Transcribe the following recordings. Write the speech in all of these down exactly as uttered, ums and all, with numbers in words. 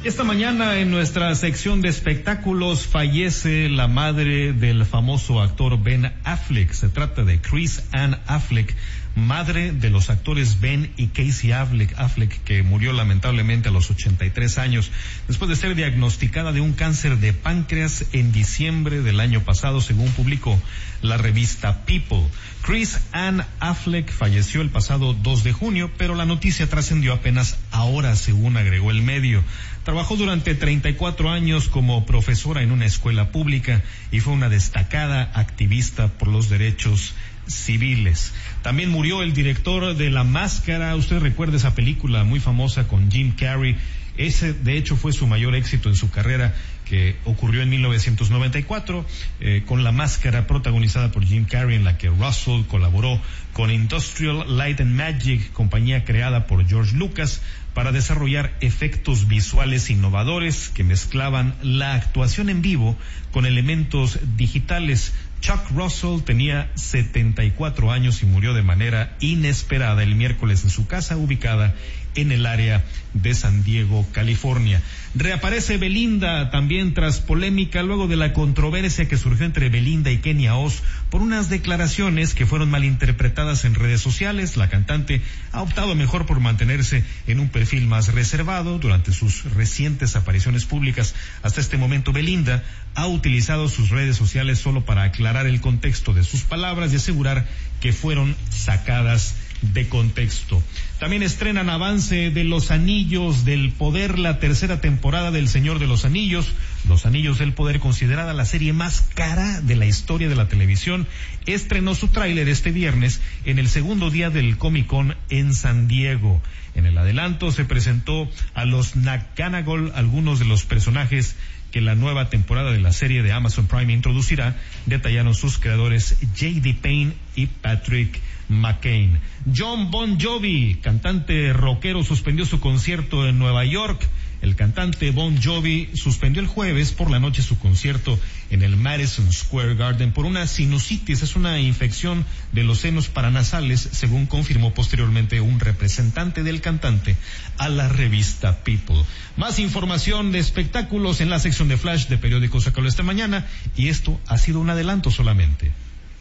Esta mañana en nuestra sección de espectáculos fallece la madre del famoso actor Ben Affleck. Se trata de Chris Ann Affleck, madre de los actores Ben y Casey Affleck, Affleck, que murió lamentablemente a los ochenta y tres años, después de ser diagnosticada de un cáncer de páncreas en diciembre del año pasado, según publicó la revista People. Chris Ann Affleck falleció el pasado dos de junio, pero la noticia trascendió apenas ahora, según agregó el medio. Trabajó durante treinta y cuatro años como profesora en una escuela pública y fue una destacada activista por los derechos civiles. También murió el director de La Máscara. Usted recuerda esa película muy famosa con Jim Carrey. Ese, de hecho, fue su mayor éxito en su carrera, que ocurrió en mil novecientos noventa y cuatro, eh, con La Máscara, protagonizada por Jim Carrey, en la que Russell colaboró con Industrial Light and Magic, compañía creada por George Lucas, para desarrollar efectos visuales innovadores que mezclaban la actuación en vivo con elementos digitales. Chuck Russell tenía setenta y cuatro años y murió de manera inesperada el miércoles en su casa ubicada en el área de San Diego, California. Reaparece Belinda también tras polémica luego de la controversia que surgió entre Belinda y Kenia Oz por unas declaraciones que fueron malinterpretadas en redes sociales. La cantante ha optado mejor por mantenerse en un perfil más reservado durante sus recientes apariciones públicas. Hasta este momento, Belinda ha utilizado sus redes sociales solo para aclarar el contexto de sus palabras y asegurar que fueron sacadas de contexto. También estrenan avance de Los Anillos del Poder, la tercera temporada del Señor de los Anillos. Los Anillos del Poder, considerada la serie más cara de la historia de la televisión, estrenó su tráiler este viernes en el segundo día del Comic Con en San Diego. En el adelanto se presentó a los McGonagall, algunos de los personajes que la nueva temporada de la serie de Amazon Prime introducirá, detallaron sus creadores J D Payne y Patrick McCain. John Bon Jovi, cantante rockero, suspendió su concierto en Nueva York. El cantante Bon Jovi suspendió el jueves por la noche su concierto en el Madison Square Garden por una sinusitis. Es una infección de los senos paranasales, según confirmó posteriormente un representante del cantante a la revista People. Más información de espectáculos en la sección de Flash de Periódico Zócalo esta mañana, y esto ha sido un adelanto solamente.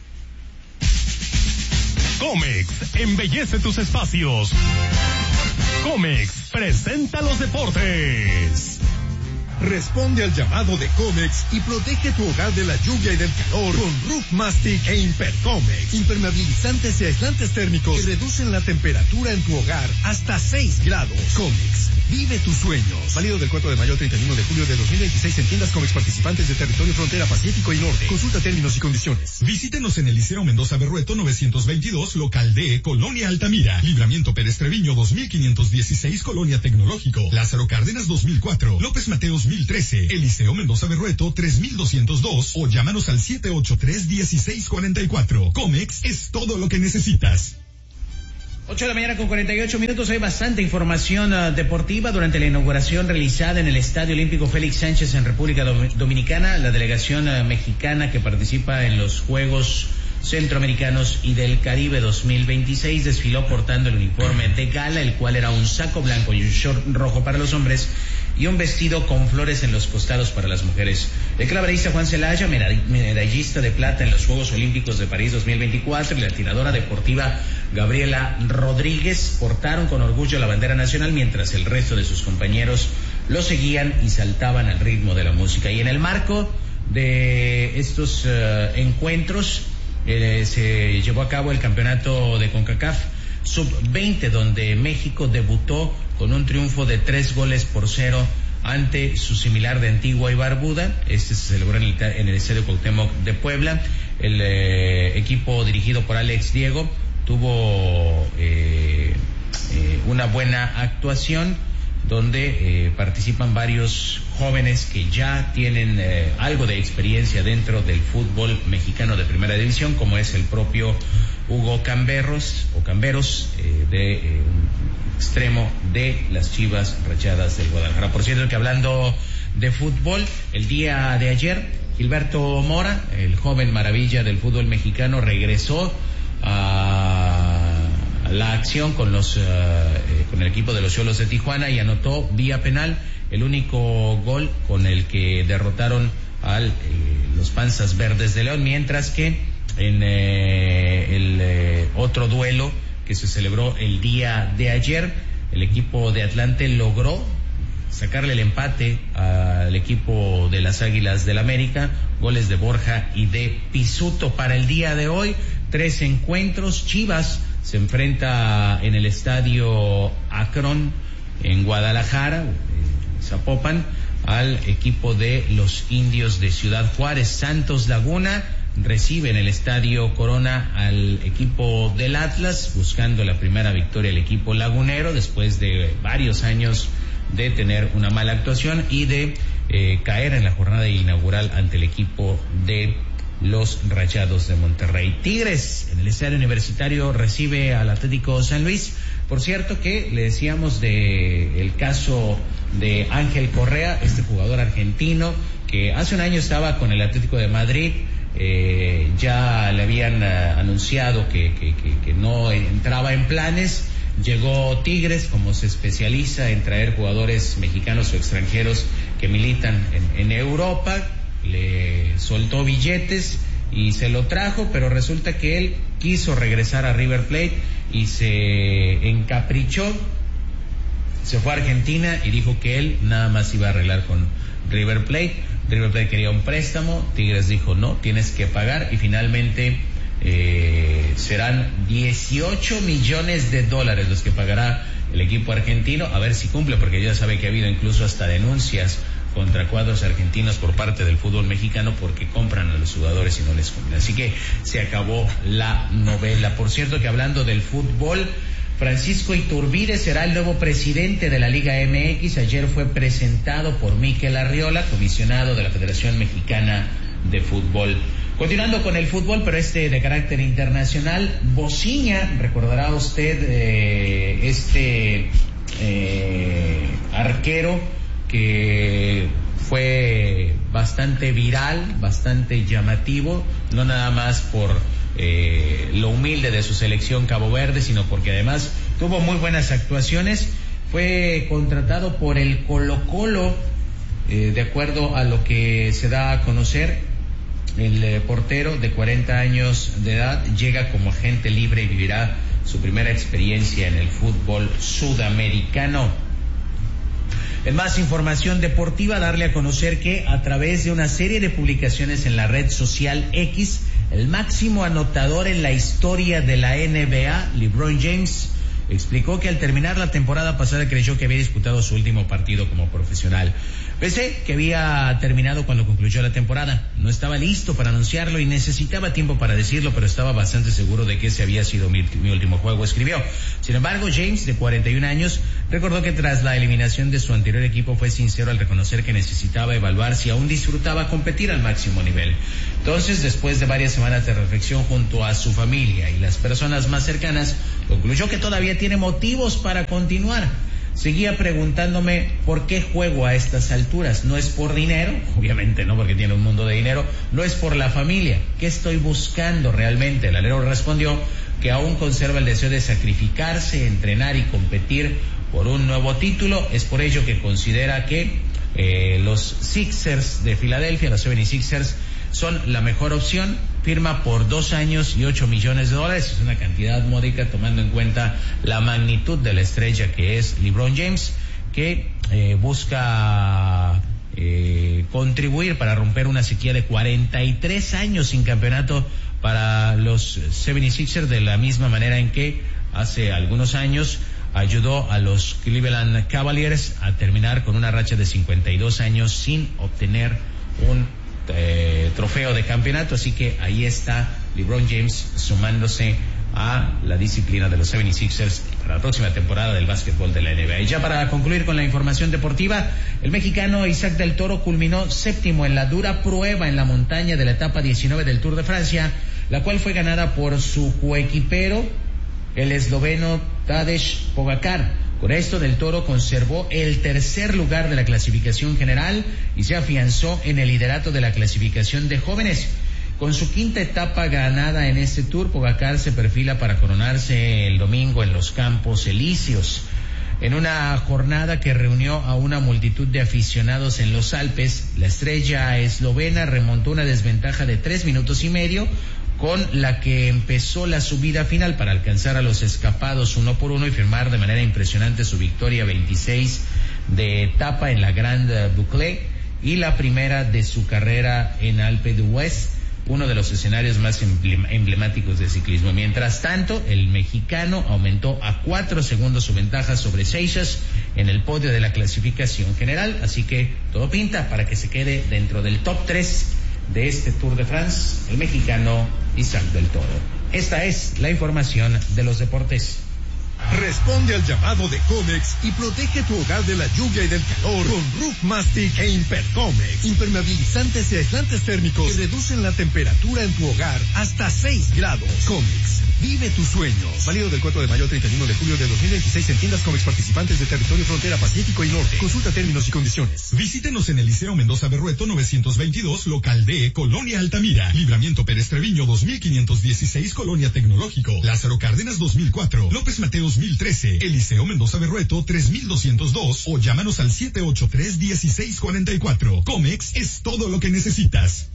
Comex embellece tus espacios. Comex presenta los deportes. Responde al llamado de Comex y protege tu hogar de la lluvia y del calor con Roof Mastic e Impercomex. Impermeabilizantes y aislantes térmicos que reducen la temperatura en tu hogar hasta seis grados. Comex, vive tus sueños. Válido del cuatro de mayo al treinta y uno de julio de dos mil veintiséis en tiendas Comex participantes de territorio frontera Pacífico y Norte. Consulta términos y condiciones. Visítenos en el Liceo Mendoza Berrueto novecientos veintidós, local D, Colonia Altamira. Libramiento Pérez Treviño dos mil quinientos dieciséis, Colonia Tecnológico. Lázaro Cárdenas dos mil cuatro. López Mateos dos mil trece, Eliseo Mendoza Berrueto tres mil doscientos dos o llámanos al siete ocho tres, uno seis cuatro cuatro. Comex es todo lo que necesitas. ocho de la mañana con cuarenta y ocho minutos. Hay bastante información uh, deportiva durante la inauguración realizada en el Estadio Olímpico Félix Sánchez en República Dominicana. La delegación uh, mexicana que participa en los Juegos Centroamericanos y del Caribe dos mil veintiséis desfiló portando el uniforme de gala, el cual era un saco blanco y un short rojo para los hombres y un vestido con flores en los costados para las mujeres. El clavadista Juan Celaya, medallista de plata en los Juegos Olímpicos de París dos mil veinticuatro, y la tiradora deportiva Gabriela Rodríguez portaron con orgullo la bandera nacional, mientras el resto de sus compañeros lo seguían y saltaban al ritmo de la música. Y en el marco de estos uh, encuentros eh, se llevó a cabo el campeonato de CONCACAF sub veinte, donde México debutó con un triunfo de tres goles por cero ante su similar de Antigua y Barbuda. Este se celebró en el, en el Estadio Cuauhtémoc de Puebla. El eh, equipo dirigido por Alex Diego tuvo eh, eh, una buena actuación, donde eh, participan varios jóvenes que ya tienen eh, algo de experiencia dentro del fútbol mexicano de primera división, como es el propio Hugo Camberos o Camberos, eh, de eh, un extremo de las Chivas Rayadas del Guadalajara. Por cierto, que hablando de fútbol, el día de ayer Gilberto Mora, el joven maravilla del fútbol mexicano, regresó a la acción con los uh, eh, con con el equipo de los Xolos de Tijuana y anotó vía penal el único gol con el que derrotaron a eh, los Panzas Verdes de León, mientras que en eh, el eh, otro duelo que se celebró el día de ayer, el equipo de Atlante logró sacarle el empate al equipo de las Águilas del América, goles de Borja y de Pisuto. Para el día de hoy, tres encuentros. Chivas se enfrenta en el estadio Akron en Guadalajara, Zapopan, al equipo de los Indios de Ciudad Juárez. Santos Laguna recibe en el estadio Corona al equipo del Atlas, buscando la primera victoria del equipo lagunero después de varios años de tener una mala actuación y de eh, caer en la jornada inaugural ante el equipo de los Rayados de Monterrey. Tigres en el estadio universitario recibe al Atlético San Luis. Por cierto que le decíamos de el caso de Ángel Correa, este jugador argentino que hace un año estaba con el Atlético de Madrid. Eh, ya le habían uh, anunciado que, que, que, que no entraba en planes. Llegó Tigres, como se especializa en traer jugadores mexicanos o extranjeros que militan en, en Europa, le soltó billetes y se lo trajo, pero resulta que él quiso regresar a River Plate y se encaprichó, se fue a Argentina y dijo que él nada más iba a arreglar con River Plate. River Plate quería un préstamo, Tigres dijo no, tienes que pagar, y finalmente Eh, serán dieciocho millones de dólares los que pagará el equipo argentino, a ver si cumple, porque ya sabe que ha habido incluso hasta denuncias contra cuadros argentinos por parte del fútbol mexicano porque compran a los jugadores y no les cumplen. Así que se acabó la novela. Por cierto que hablando del fútbol, Francisco Iturbide será el nuevo presidente de la Liga M X. Ayer fue presentado por Mikel Arriola, comisionado de la Federación Mexicana de Fútbol. Continuando con el fútbol, pero este de carácter internacional, Bociña, recordará usted eh, este eh, arquero que fue bastante viral, bastante llamativo, no nada más por eh, lo humilde de su selección Cabo Verde, sino porque además tuvo muy buenas actuaciones. Fue contratado por el Colo-Colo, eh, de acuerdo a lo que se da a conocer. El eh, portero de cuarenta años de edad llega como agente libre y vivirá su primera experiencia en el fútbol sudamericano. En más información deportiva, darle a conocer que a través de una serie de publicaciones en la red social X, el máximo anotador en la historia de la N B A, LeBron James, explicó que al terminar la temporada pasada creyó que había disputado su último partido como profesional. Pensé que había terminado cuando concluyó la temporada. No estaba listo para anunciarlo y necesitaba tiempo para decirlo, pero estaba bastante seguro de que ese había sido mi, mi último juego, escribió. Sin embargo, James, de cuarenta y un años, recordó que tras la eliminación de su anterior equipo fue sincero al reconocer que necesitaba evaluar si aún disfrutaba competir al máximo nivel. Entonces, después de varias semanas de reflexión junto a su familia y las personas más cercanas, concluyó que todavía tiene motivos para continuar. Seguía preguntándome por qué juego a estas alturas. No es por dinero, obviamente no, porque tiene un mundo de dinero. No es por la familia. ¿Qué estoy buscando realmente? El alero respondió que aún conserva el deseo de sacrificarse, entrenar y competir por un nuevo título. Es por ello que considera que eh, los Sixers de Filadelfia, los setenta y seis ers, son la mejor opción. Firma por dos años y ocho millones de dólares. Es una cantidad módica tomando en cuenta la magnitud de la estrella que es LeBron James, que eh, busca eh, contribuir para romper una sequía de cuarenta y tres años sin campeonato para los setenta y seis ers, de la misma manera en que hace algunos años ayudó a los Cleveland Cavaliers a terminar con una racha de cincuenta y dos años sin obtener un Eh, trofeo de campeonato. Así que ahí está LeBron James sumándose a la disciplina de los setenta y seis ers para la próxima temporada del básquetbol de la N B A. Y ya para concluir con la información deportiva, el mexicano Isaac del Toro culminó séptimo en la dura prueba en la montaña de la etapa diecinueve del Tour de Francia, la cual fue ganada por su coequipero, el esloveno Tadej Pogačar. Con esto, Del Toro conservó el tercer lugar de la clasificación general y se afianzó en el liderato de la clasificación de jóvenes. Con su quinta etapa ganada en este Tour, Pogačar se perfila para coronarse el domingo en los Campos Elíseos. En una jornada que reunió a una multitud de aficionados en los Alpes, la estrella eslovena remontó una desventaja de tres minutos y medio, con la que empezó la subida final para alcanzar a los escapados uno por uno y firmar de manera impresionante su victoria veintiséis de etapa en la Grande Boucle y la primera de su carrera en Alpe d'Huez, uno de los escenarios más emblemáticos de ciclismo. Mientras tanto, el mexicano aumentó a cuatro segundos su ventaja sobre Seixas en el podio de la clasificación general, así que todo pinta para que se quede dentro del top tres de este Tour de France, el mexicano Isaac del Toro. Esta es la información de los deportes. Responde al llamado de Comex y protege tu hogar de la lluvia y del calor con Roof Mastic e Impercomex. Impermeabilizantes y aislantes térmicos que reducen la temperatura en tu hogar hasta seis grados. Comex, vive tus sueños. Válido del cuatro de mayo al treinta y uno de julio de dos mil veintiséis en tiendas Comex participantes de territorio frontera Pacífico y Norte. Consulta términos y condiciones. Visítenos en el Liceo Mendoza Berrueto novecientos veintidós, local D, Colonia Altamira. Libramiento Pérez Treviño dos mil quinientos dieciséis, Colonia Tecnológico. Lázaro Cárdenas dos mil cuatro. López Mateos dos mil trece, Eliseo Mendoza Berrueto tres mil doscientos dos o llámanos al siete ocho tres, uno seis cuatro cuatro. Comex es todo lo que necesitas.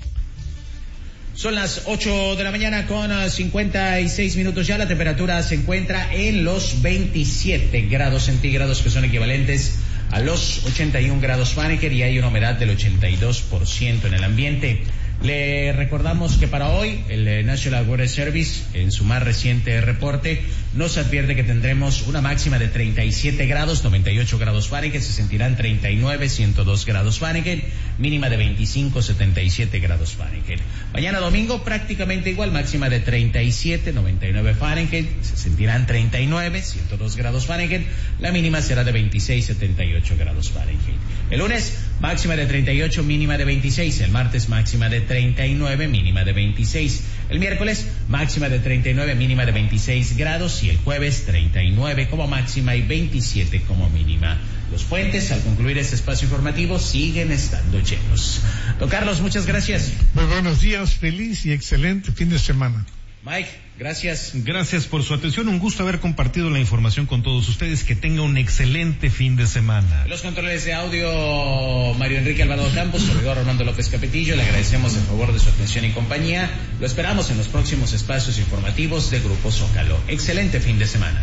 Son las ocho de la mañana con cincuenta y seis minutos ya. La temperatura se encuentra en los veintisiete grados centígrados, que son equivalentes a los ochenta y un grados Fahrenheit, y hay una humedad del ochenta y dos por ciento en el ambiente. Le recordamos que para hoy el National Weather Service, en su más reciente reporte, nos advierte que tendremos una máxima de treinta y siete grados, noventa y ocho grados Fahrenheit, se sentirán treinta y nueve, ciento dos grados Fahrenheit, mínima de veinticinco, setenta y siete grados Fahrenheit. Mañana domingo prácticamente igual, máxima de treinta y siete, noventa y nueve Fahrenheit, se sentirán treinta y nueve, ciento dos grados Fahrenheit, la mínima será de veintiséis, setenta y ocho grados Fahrenheit. El lunes, máxima de treinta y ocho, mínima de veintiséis, el martes máxima de treinta y nueve, mínima de veintiséis, el miércoles máxima de treinta y nueve, mínima de veintiséis grados, y el jueves treinta y nueve como máxima y veintisiete como mínima. Los puentes, al concluir este espacio informativo, siguen estando llenos. Don Carlos, muchas gracias. Muy buenos días, feliz y excelente fin de semana. Mike, gracias. Gracias por su atención, un gusto haber compartido la información con todos ustedes, que tenga un excelente fin de semana. Los controles de audio, Mario Enrique Alvarado Campos, servidor Armando López Capetillo, le agradecemos el favor de su atención y compañía. Lo esperamos en los próximos espacios informativos de Grupo Zócalo. Excelente fin de semana.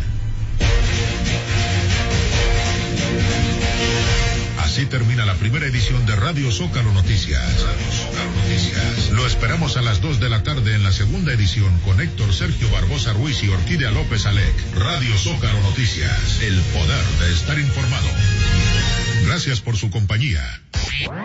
Así termina la primera edición de Radio Zócalo Noticias. Radio Zócalo Noticias. Lo esperamos a las dos de la tarde en la segunda edición con Héctor Sergio Barbosa Ruiz y Orquídea López Alec. Radio Zócalo Noticias. El poder de estar informado. Gracias por su compañía.